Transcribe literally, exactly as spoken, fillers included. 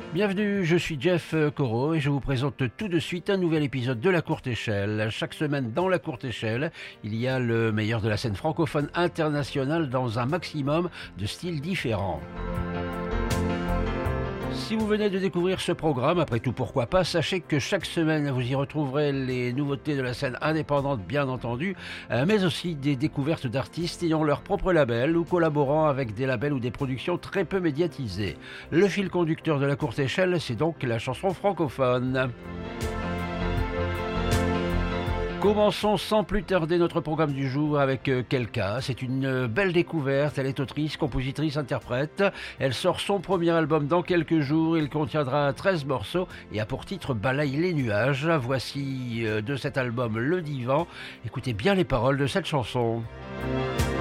Bienvenue, je suis Jeff Corot et je vous présente tout de suite un nouvel épisode de La Courte Échelle. Chaque semaine dans La Courte Échelle, il y a le meilleur de la scène francophone internationale dans un maximum de styles différents. Si vous venez de découvrir ce programme, après tout pourquoi pas, sachez que chaque semaine vous y retrouverez les nouveautés de la scène indépendante bien entendu, euh, mais aussi des découvertes d'artistes ayant leur propre label ou collaborant avec des labels ou des productions très peu médiatisées. Le fil conducteur de La Courte Échelle, c'est donc la chanson francophone. Commençons sans plus tarder notre programme du jour avec Kelka. C'est une belle découverte. Elle est autrice, compositrice, interprète. Elle sort son premier album dans quelques jours. Il contiendra treize morceaux et a pour titre Balaye les nuages. Voici de cet album Le Divan. Écoutez bien les paroles de cette chanson.